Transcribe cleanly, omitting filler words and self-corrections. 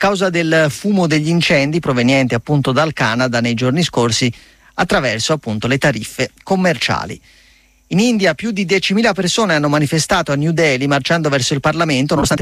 causa del fumo degli incendi provenienti appunto dal Canada nei giorni scorsi attraverso appunto le tariffe commerciali. In India più di 10.000 persone hanno manifestato a New Delhi marciando verso il Parlamento nonostante